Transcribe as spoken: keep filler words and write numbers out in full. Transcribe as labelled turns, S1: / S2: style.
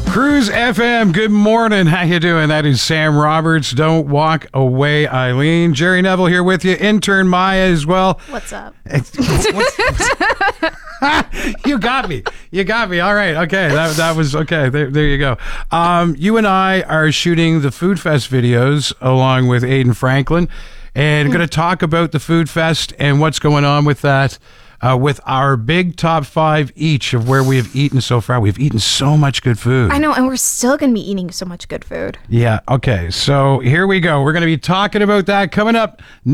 S1: Cruise F M, good morning. How you doing? That is Sam Roberts. Don't walk away, Eileen. Jerry Neville here with you. Intern Maya as well.
S2: What's up?
S1: You got me. You got me. All right. Okay. That that was okay. There, there you go. Um, you and I are shooting the Food Fest videos along with Aiden Franklin, and going to talk about the Food Fest and what's going on with that. Uh, with our big top five each of where we have eaten so far. We've eaten so much good food.
S2: I know, and we're still going to be eating so much good food.
S1: Yeah, okay. So here we go. We're going to be talking about that coming up